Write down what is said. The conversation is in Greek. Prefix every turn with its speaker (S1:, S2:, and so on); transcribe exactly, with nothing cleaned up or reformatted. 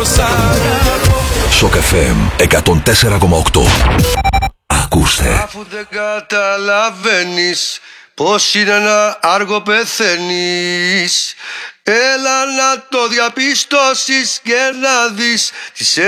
S1: Σοκ εφ εμ εκατόν τέσσερα κόμμα οκτώ. Ακούστε.
S2: Αφού δεν καταλαβαίνεις πως είναι να άργο πεθαίνεις, έλα να το διαπιστώσεις και να δεις τις